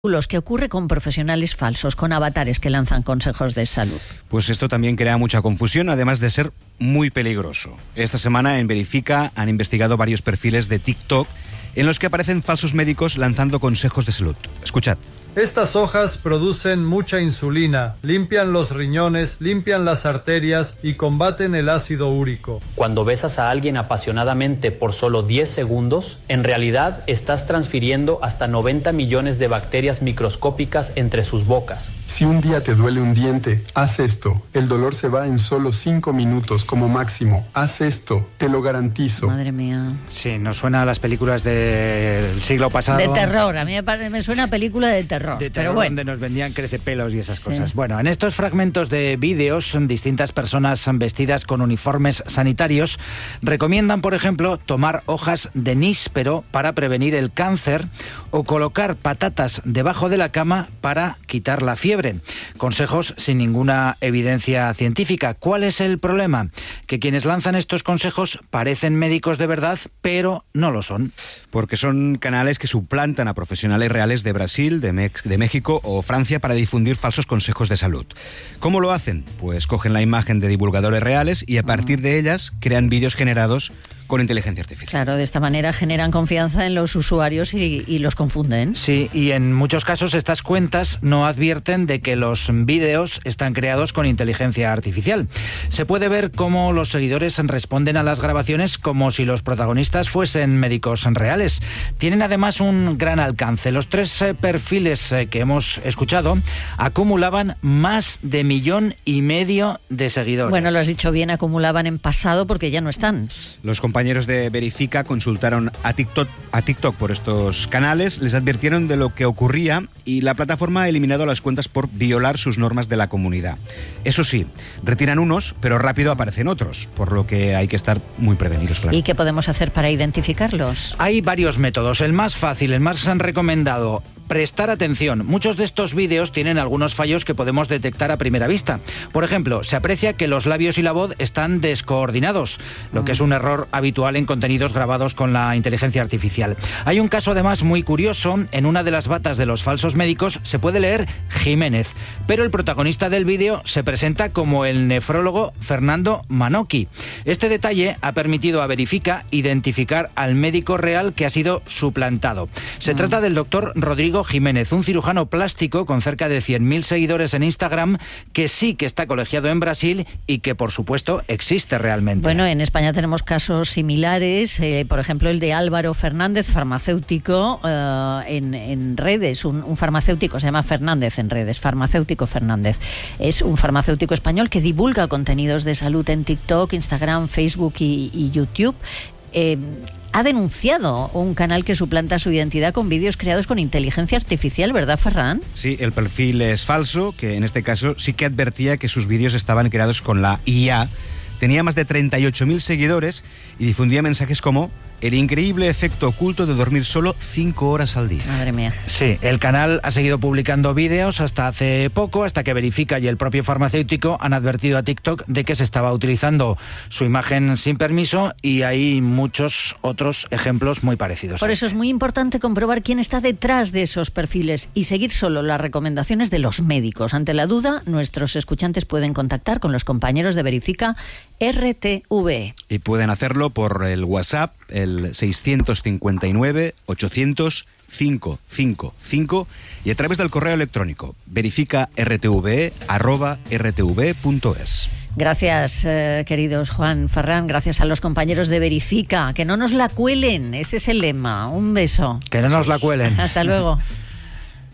¿Qué ocurre con profesionales falsos, con avatares que lanzan consejos de salud? Pues esto también crea mucha confusión, además de ser muy peligroso. Esta semana en Verifica han investigado varios perfiles de TikTok en los que aparecen falsos médicos lanzando consejos de salud. Escuchad. Estas hojas producen mucha insulina, limpian los riñones, limpian las arterias y combaten el ácido úrico. Cuando besas a alguien apasionadamente por solo 10 segundos, en realidad estás transfiriendo hasta 90 millones de bacterias microscópicas entre sus bocas. Si un día te duele un diente, haz esto. El dolor se va en solo 5 minutos como máximo. Haz esto, te lo garantizo. Madre mía. Sí, nos suena a las películas del siglo pasado. De terror, a mí me suena a película de terror. Pero bueno, donde nos vendían crecepelos y esas cosas. Bueno, en estos fragmentos de vídeos, distintas personas vestidas con uniformes sanitarios recomiendan, por ejemplo, tomar hojas de níspero para prevenir el cáncer o colocar patatas debajo de la cama para quitar la fiebre. Consejos sin ninguna evidencia científica. ¿Cuál es el problema? Que quienes lanzan estos consejos parecen médicos de verdad, pero no lo son. Porque son canales que suplantan a profesionales reales de Brasil, de México o Francia para difundir falsos consejos de salud. ¿Cómo lo hacen? Pues cogen la imagen de divulgadores reales y a partir de ellas crean vídeos generados con inteligencia artificial. Claro, de esta manera generan confianza en los usuarios y los confunden. Sí, y en muchos casos estas cuentas no advierten de que los vídeos están creados con inteligencia artificial. Se puede ver cómo los seguidores responden a las grabaciones como si los protagonistas fuesen médicos reales. Tienen además un gran alcance. Los tres perfiles que hemos escuchado acumulaban más de 1,5 millones de seguidores. Bueno, lo has dicho bien, acumulaban en pasado porque ya no están. Los compañeros de Verifica consultaron a TikTok por estos canales, les advirtieron de lo que ocurría y la plataforma ha eliminado las cuentas por violar sus normas de la comunidad. Eso sí, retiran unos, pero rápido aparecen otros, por lo que hay que estar muy prevenidos, claro. ¿Y qué podemos hacer para identificarlos? Hay varios métodos. El más fácil, el más recomendado, prestar atención. Muchos de estos vídeos tienen algunos fallos que podemos detectar a primera vista. Por ejemplo, se aprecia que los labios y la voz están descoordinados, lo que es un error habitual en contenidos grabados con la inteligencia artificial. Hay un caso además muy curioso. En una de las batas de los falsos médicos se puede leer Jiménez, pero el protagonista del vídeo se presenta como el nefrólogo Fernando Manocchi. Este detalle ha permitido a Verifica identificar al médico real que ha sido suplantado. Se trata del doctor Rodrigo Jiménez, un cirujano plástico con cerca de 100.000 seguidores en Instagram, que sí que está colegiado en Brasil y que, por supuesto, existe realmente. Bueno, en España tenemos casos similares, por ejemplo, el de Álvaro Fernández, farmacéutico en redes, un farmacéutico, se llama Fernández en redes, farmacéutico Fernández. Es un farmacéutico español que divulga contenidos de salud en TikTok, Instagram, Facebook y YouTube. Ha denunciado un canal que suplanta su identidad con vídeos creados con inteligencia artificial, ¿verdad, Ferran? Sí, el perfil es falso, que en este caso sí que advertía que sus vídeos estaban creados con la IA. Tenía más de 38.000 seguidores y difundía mensajes como: el increíble efecto oculto de dormir solo 5 horas al día. Madre mía. Sí, el canal ha seguido publicando vídeos hasta hace poco, hasta que Verifica y el propio farmacéutico han advertido a TikTok de que se estaba utilizando su imagen sin permiso, y hay muchos otros ejemplos muy parecidos. Por eso es muy importante comprobar quién está detrás de esos perfiles y seguir solo las recomendaciones de los médicos. Ante la duda, nuestros escuchantes pueden contactar con los compañeros de Verifica RTV. Y pueden hacerlo por el WhatsApp, el 659-800-555 y a través del correo electrónico verificartve@rtv.es. Gracias, queridos Juan, Ferran, gracias a los compañeros de Verifica. Que no nos la cuelen, ese es el lema. Un beso. Que no nos la cuelen. Hasta luego.